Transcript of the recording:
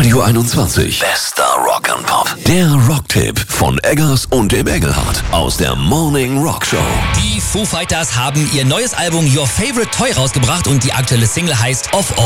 Radio 21. Bester Rock and Pop. Der Rocktipp von Eggers und dem Engelhardt aus der Morning Rock Show. Die Foo Fighters haben ihr neues Album Your Favorite Toy rausgebracht und die aktuelle Single heißt Of All.